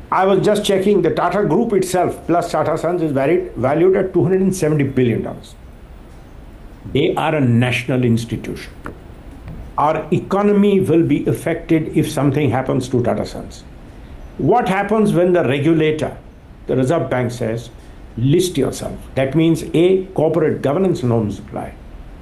I was just checking, the Tata Group itself, plus Tata Sons, is valued at $270 billion. They are a national institution. Our economy will be affected if something happens to Tata Sons. What happens when the regulator, the Reserve Bank, says, list yourself? That means A, corporate governance norms apply.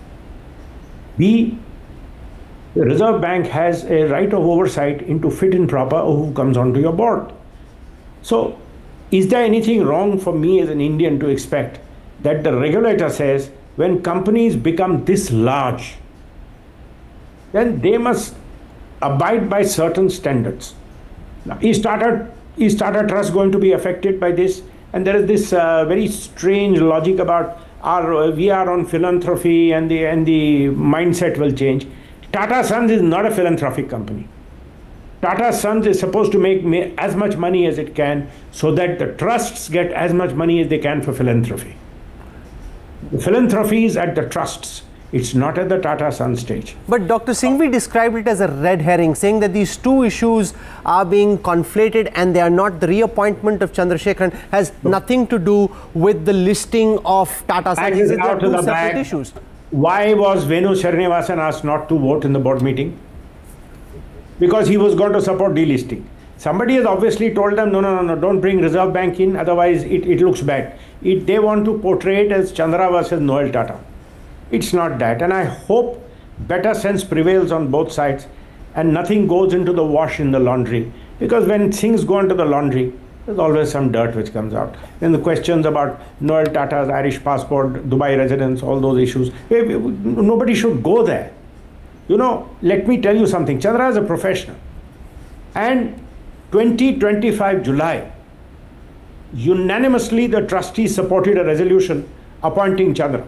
B, the Reserve Bank has a right of oversight into fit and proper who comes onto your board. So, is there anything wrong for me as an Indian to expect that the regulator says when companies become this large, then they must abide by certain standards? Now, is Tata Trust going to be affected by this? And there is this very strange logic about we are on philanthropy and the mindset will change. Tata Sons is not a philanthropic company. Tata Sons is supposed to make as much money as it can so that the trusts get as much money as they can for philanthropy. The philanthropy is at the trusts. It's not at the Tata Sons stage. But Dr. Singhvi described it as a red herring, saying that these two issues are being conflated and they are not. The reappointment of Chandrasekaran has nothing to do with the listing of Tata Sons. These are two separate issues. Why was Venu Srinivasan asked not to vote in the board meeting? Because he was going to support delisting. Somebody has obviously told them, no, don't bring Reserve Bank in, otherwise it looks bad. They want to portray it as Chandra versus Noel Tata. It's not that. And I hope better sense prevails on both sides and nothing goes into the wash in the laundry. Because when things go into the laundry, there's always some dirt which comes out. Then the questions about Noel Tata's Irish passport, Dubai residence, all those issues, nobody should go there. Let me tell you something. Chandra is a professional. And 2025 July, unanimously the trustees supported a resolution appointing Chandra.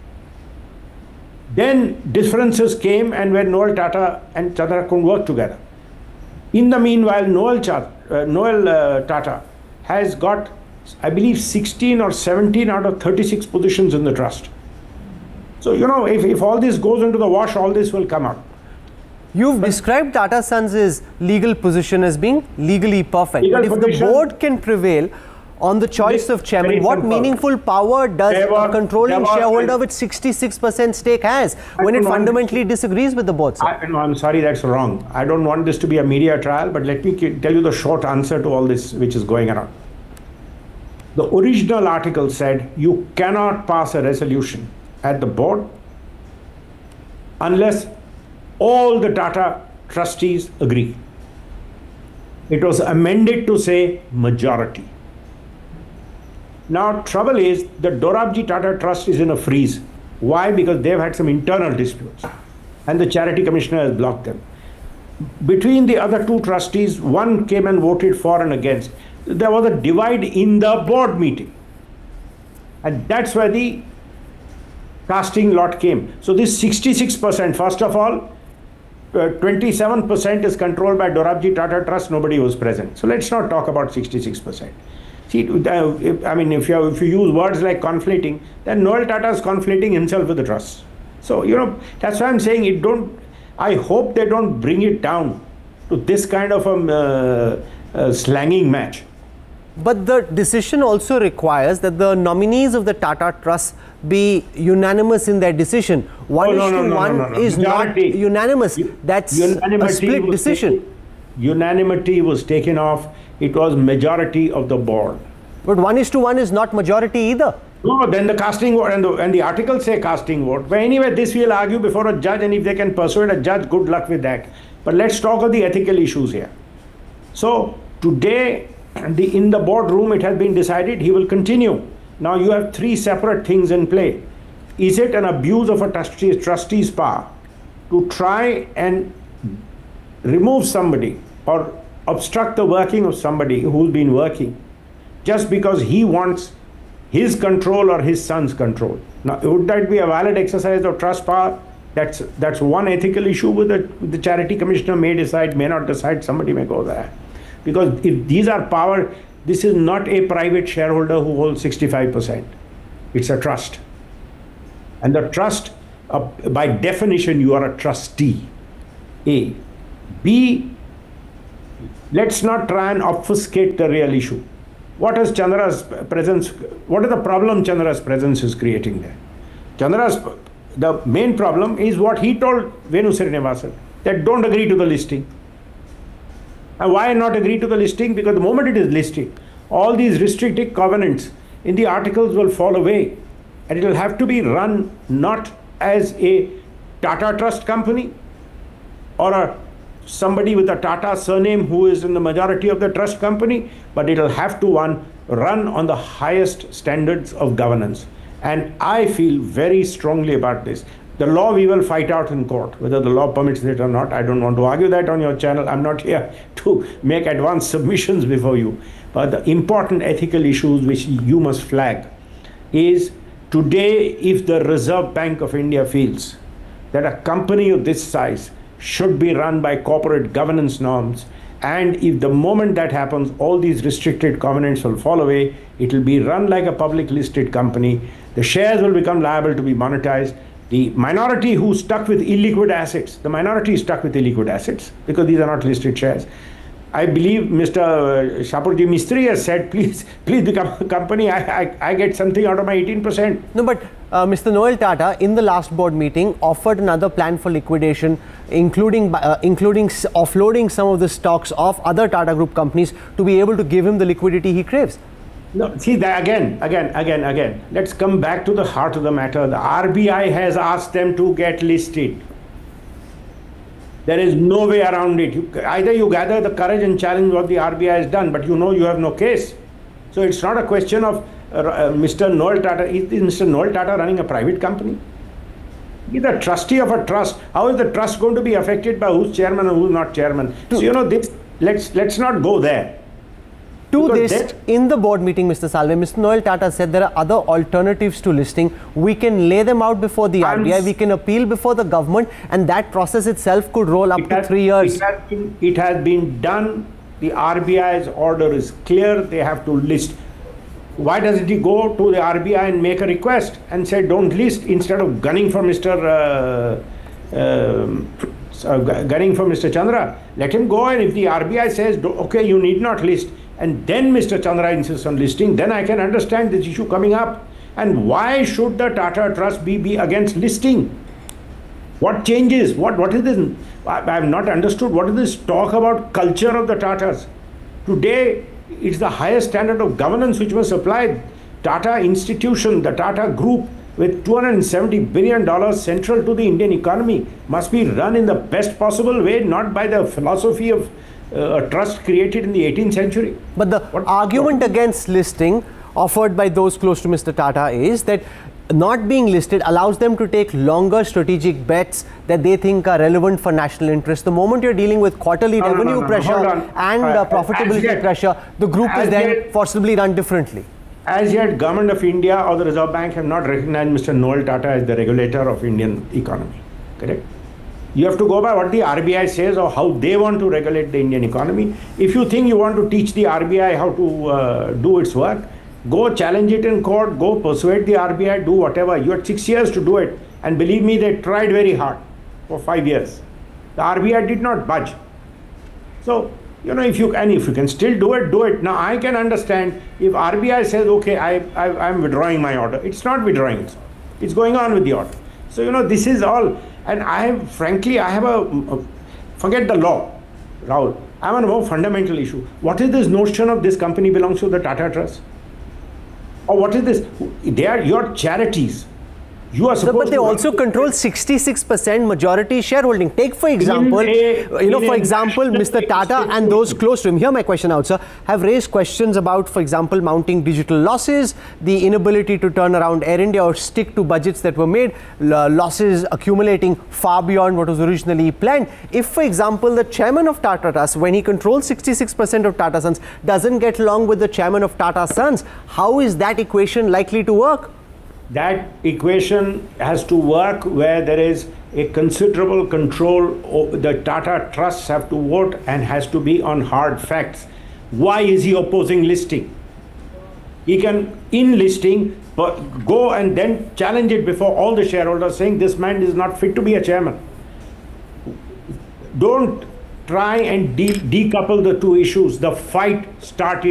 Then differences came, and when Noel Tata and Chandra couldn't work together. In the meanwhile, Noel Tata has got, I believe, 16 or 17 out of 36 positions in the trust. So, if all this goes into the wash, all this will come out. You've described Tata Sons' legal position as being legally perfect. But if the board can prevail on the choice of chairman, what meaningful power does a controlling shareholder with 66% stake has when it fundamentally disagrees with the board? I'm sorry, that's wrong. I don't want this to be a media trial, but let me tell you the short answer to all this which is going around. The original article said you cannot pass a resolution at the board unless all the Tata trustees agree. It was amended to say majority. Now, trouble is the Dorabji Tata Trust is in a freeze. Why? Because they've had some internal disputes and the Charity Commissioner has blocked them. Between the other two trustees, one came and voted for and against. There was a divide in the board meeting. And that's where the casting lot came. So this 66%, first of all, 27% is controlled by Dorabji Tata Trust. Nobody was present. So let's not talk about 66%. See, I mean, if you use words like conflating, then Noel Tata is conflating himself with the trust. So, that's why I'm saying I hope they don't bring it down to this kind of a slanging match. But the decision also requires that the nominees of the Tata Trust be unanimous in their decision. One is not unanimous. That's a split decision. Unanimity was taken off. It was majority of the board. But 1:1 is not majority either. No, then the casting vote and the articles say casting vote. But anyway, this we'll argue before a judge, and if they can persuade a judge, good luck with that. But let's talk of the ethical issues here. So today, in the boardroom, it has been decided he will continue. Now you have three separate things in play. Is it an abuse of a trustee's power to try and remove somebody or obstruct the working of somebody who's been working just because he wants his control or his son's control? Now, would that be a valid exercise of trust power? That's one ethical issue with the Charity Commissioner may decide, may not decide, somebody may go there. Because if these are power, this is not a private shareholder who holds 65%. It's a trust. And the trust, by definition, you are a trustee. A. B, let's not try and obfuscate the real issue. What is Chandra's presence? What is the problem Chandra's presence is creating there? The main problem is what he told Venu Srinivasan, that don't agree to the listing. And why not agree to the listing? Because the moment it is listed, all these restrictive covenants in the articles will fall away, and it will have to be run not as a Tata Trust company or somebody with a Tata surname who is in the majority of the trust company, but it will have to run on the highest standards of governance. And I feel very strongly about this. The law we will fight out in court, whether the law permits it or not. I don't want to argue that on your channel. I'm not here to make advanced submissions before you. But the important ethical issues which you must flag is, today, if the Reserve Bank of India feels that a company of this size should be run by corporate governance norms, and if the moment that happens, all these restricted covenants will fall away, it will be run like a public listed company. The shares will become liable to be monetized. The minority who stuck with illiquid assets, the minority is stuck with illiquid assets because these are not listed shares. I believe Mr. Shapurji Mistry has said, please become a company. I get something out of my 18%. No, but Mr. Noel Tata, in the last board meeting, offered another plan for liquidation, including offloading some of the stocks of other Tata Group companies to be able to give him the liquidity he craves. No, see that again. Let's come back to the heart of the matter. The RBI has asked them to get listed. There is no way around it. Either you gather the courage and challenge what the RBI has done, but you know you have no case. So it's not a question of Mr. Noel Tata. Is Mr. Noel Tata running a private company? He's a trustee of a trust. How is the trust going to be affected by who's chairman and who's not chairman? So you know this. Let's not go there. To this, in the board meeting, Mr. Salve, Mr. Noel Tata said there are other alternatives to listing. We can lay them out before the RBI, we can appeal before the government, and that process itself could roll up to 3 years. It has been done. The RBI's order is clear. They have to list. Why doesn't he go to the RBI and make a request and say don't list, instead of gunning for Mr. Chandra? Let him go, and if the RBI says okay, you need not list, and then Mr. Chandra insists on listing, then I can understand this issue coming up. And why should the Tata Trust be against listing? What changes? What is this? I have not understood. What is this talk about culture of the Tatas? Today, it's the highest standard of governance which was applied. Tata institution, the Tata Group, with $270 billion central to the Indian economy, must be run in the best possible way, not by the philosophy of a trust created in the 18th century. But the argument against listing offered by those close to Mr. Tata is that not being listed allows them to take longer strategic bets that they think are relevant for national interest. The moment you're dealing with quarterly revenue pressure and profitability pressure, the group is then forcibly run differently. As yet, Government of India or the Reserve Bank have not recognized Mr. Noel Tata as the regulator of Indian economy. Correct? You have to go by what the RBI says or how they want to regulate the Indian economy. If you think you want to teach the RBI how to do its work, go challenge it in court, go persuade the RBI, do whatever. You had 6 years to do it. And believe me, they tried very hard for 5 years. The RBI did not budge. So, you know, if you can still do it, do it. Now, I can understand if RBI says, okay, I'm withdrawing my order. It's not withdrawing it. It's going on with the order. So, you know, this is all. And frankly, I have forget the law, Rahul. I'm on a more fundamental issue. What is this notion of this company belongs to the Tata Trust? Or what is this? They are your charities. You are supposed but they also control 66% majority shareholding. Take for example, Mr. Tata and those close to him. Here my question out, sir, have raised questions about, for example, mounting digital losses, the inability to turn around Air India or stick to budgets that were made, losses accumulating far beyond what was originally planned. If, for example, the chairman of Tata Trust, when he controls 66% of Tata Sons, doesn't get along with the chairman of Tata Sons, how is that equation likely to work? That equation has to work where there is a considerable control. The Tata Trusts have to vote and has to be on hard facts. Why is he opposing listing? He can, in listing, go and then challenge it before all the shareholders, saying this man is not fit to be a chairman. Don't try and decouple the two issues, the fight started